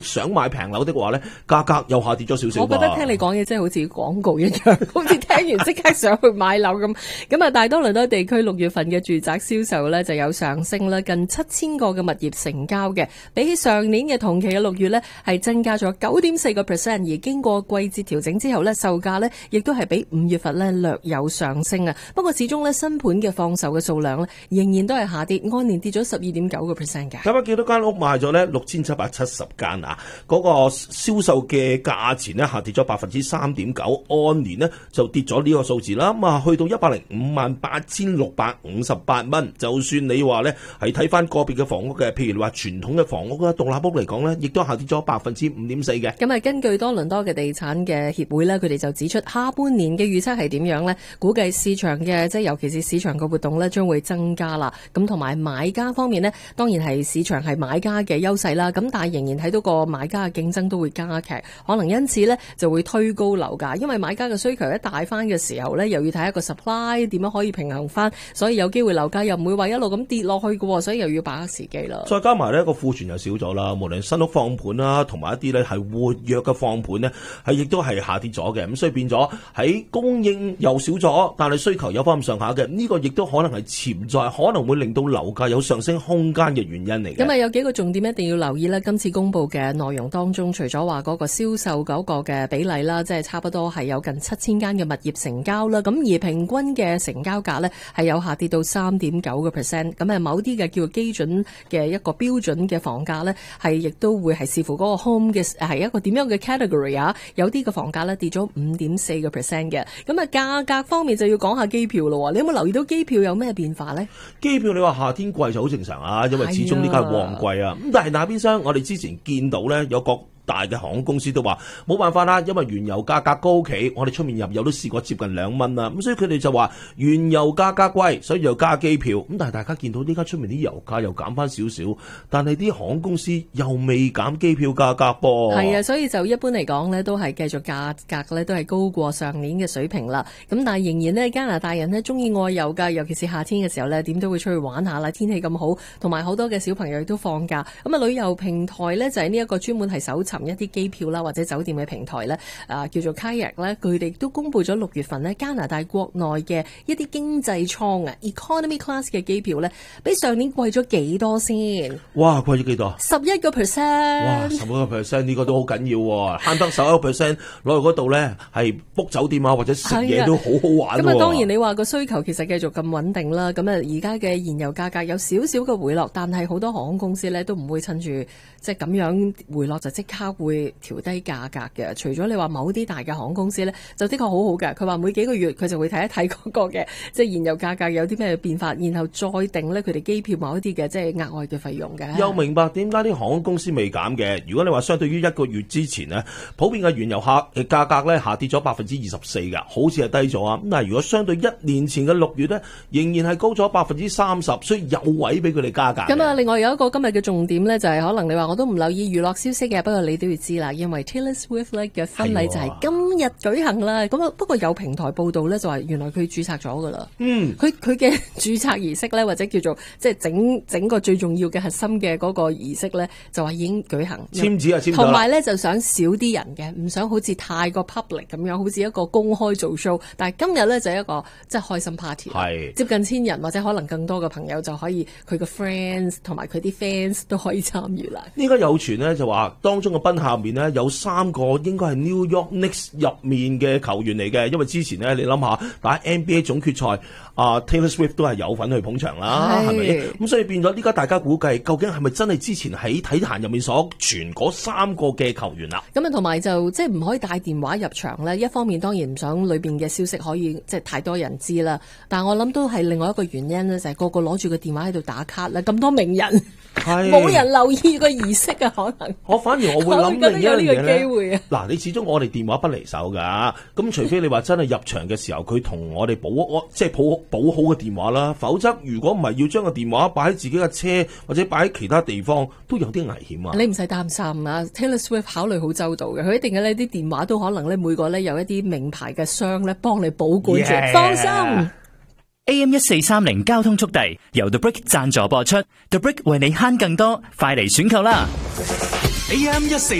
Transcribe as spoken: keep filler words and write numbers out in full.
想買平樓的話咧，價格又下跌咗少少。 我覺得聽你講嘢真係好似廣告一樣，好似聽完即刻想去買樓咁。咁啊，大多倫多地區六月份嘅住宅銷售咧就有上升啦，近七千個嘅物業成交嘅，比起上年嘅同期嘅六月咧係增加咗九點四個 percent， 而經過季節調整之後咧，售價咧亦都係比五月份咧略有上升啊。不過始終咧新盤嘅放售嘅數量咧仍然都係下跌，按年跌咗十二點九個 percent 嘅。 咁啊，幾多間屋賣咗咧？六千七百七十間啊！嗰、那個銷售嘅價錢咧下跌咗百分之三點九，按年呢就跌咗呢個數字啦。咁啊，去到一百零五萬八千六百五十八蚊。就算你話咧係睇翻個別嘅房屋嘅，譬如你話傳統嘅房屋啦、獨立屋嚟講咧，亦都下跌咗百分之五點四嘅。 咁啊，根據多倫多嘅地產嘅協會咧，佢哋就指出下半年嘅預測係點樣咧？估計市場嘅即係尤其是市場嘅活動咧將會增加啦。咁同埋買家方面呢，當然係市場係買家嘅優勢啦。咁但係仍然睇到個買家嘅競爭都會加劇，可能因此呢就會推高樓價，因為買家嘅需求一大翻嘅時候呢，又要睇一個 supply 點樣可以平衡翻，所以有機會樓價又唔會話一路咁跌落去嘅，所以又要把握時機啦。 再加埋呢個庫存又少咗啦，無論新屋放盤啦，同埋一啲呢係活躍嘅放盤呢，係亦都係下跌咗嘅。咁所以變咗喺供應又少咗，但係需求有翻咁上下嘅，呢、這個亦都可能係潛在可能會令到樓價有上升空間嘅原因嚟嘅。 咁啊，有幾個重點一定要留意啦。今次公布嘅內容當中，除咗話嗰個銷售嗰個嘅比例啦，即係差不多係有近七千間嘅物業成交啦。咁而平均嘅成交價呢，係有下跌到三點九個 percent。咁啊，某啲嘅叫做基準嘅一個標準嘅房價呢，係亦都會係視乎嗰個 home 嘅係一個點樣嘅 category 啊。有啲嘅房價呢，跌咗五點四個 percent 嘅。咁啊，價格方面就要講下機票咯。你有冇留意到機票有咩變化呢？ 機票你話夏天貴就好正常啊，因為始終呢家係旺季啊。咁但係那邊廂我哋之前見到呢，有個大嘅航空公司都話冇辦法啦，因為原油價格高企，我哋出面入油都試過接近兩蚊啦，咁所以佢哋就話原油價格貴，所以又加機票。咁但係大家見到呢家出面啲油價又減翻少少，但係啲航空公司又未減機票價格噃。 係啊，所以就一般嚟講呢，都係繼續價格呢都係高過上年嘅水平啦。咁但係仍然呢，加拿大人呢中意外遊㗎，尤其是夏天嘅時候呢，點都會出去玩下啦。天氣咁好，同埋好多嘅小朋友亦都放假。咁啊，旅遊平台呢，就係呢一個專門係搜尋一啲機票啦或者酒店嘅平台咧，啊叫做 Kayak 咧，佢哋都公布咗六月份咧加拿大國內嘅一啲經濟艙啊 Economy Class 嘅機票咧，比上年貴咗幾多先？ 哇，貴咗幾多？ 十一個 percent。 哇，十一個 percent 呢個都好緊要喎，慳得十一個 percent 攞去嗰度咧，係 book 酒店啊或者食嘢都好好玩喎。 咁啊，當然你話個需求其實繼續咁穩定啦，咁啊而家嘅燃油價格有少少嘅回落，但係好多航空公司咧都唔會趁住即係咁樣回落就即刻會調低價格嘅。除咗你話某啲大嘅航空公司咧，就的確好好嘅，佢話每幾個月佢就會睇一睇嗰個嘅即係燃油價格有啲咩變化，然後再定咧佢哋機票某一啲嘅即係額外嘅費用嘅。 又明白點解啲航空公司未減嘅？如果你話相對於一個月之前呢，普遍嘅原油客嘅價格咧下跌咗百分之二十四㗎，好似係低咗啊。咁但係如果相對一年前嘅六月咧，仍然係高咗百分之三十，所以有位俾佢哋加價。 咁啊，另外有一個今日嘅重點咧，就係可能你話我都唔留意娛樂消息嘅，不過你都要知啦，因為 Taylor Swift 咧嘅婚禮就係今日舉行啦。咁啊，不過有平台報道咧，就話原來佢註冊咗噶啦。嗯，佢佢嘅註冊儀式咧，或者叫做即係整整個最重要嘅核心嘅嗰個儀式咧，就話已經舉行。 簽字啊，簽咗。 同埋咧，就想少啲人嘅，唔想好似太過 public 咁樣，好似一個公開做 show。但係今日咧就係一個即係開心 party，係接近千人或者可能更多嘅朋友就可以，佢嘅 friends 同埋佢啲 fans 都可以參與啦。 呢個有傳呢，就話當中嘅賓下面呢，有三個應該係 New York Knicks 入面嘅球員嚟嘅，因為之前呢，你諗下打 N B A 總決賽啊 Taylor Swift 都係有份去捧場啦，係咪？咁所以變咗呢家大家估計究竟係咪真係之前喺體壇入面所傳嗰三個嘅球員啦？ 咁啊，同埋就即係唔可以帶電話入場咧。一方面當然唔想裏邊嘅消息可以即係太多人知啦，但係我諗都係另外一個原因咧，就係、是、個個攞住個電話喺度打卡啦，咁多名人，冇人留意個儀式啊，可能。 我反而我會諗另一樣嘢咧。嗱、啊，你始終我哋電話不離手噶，咁除非你話真係入場嘅時候佢同我哋保我即係保保好個電話啦，否則如果唔係要將個電話擺喺自己嘅車或者擺喺其他地方，都有啲危險啊。 你唔使擔心啊 ，Taylor Swift 考慮好周到嘅，佢一定嘅呢啲電話都可能咧每個咧有一啲名牌嘅箱咧幫你保管住，yeah. 放心。 A M 一四三零交通速遞由 The Brick 贊助播出 ，The Brick 為你慳更多，快嚟選購啦！ A M 一四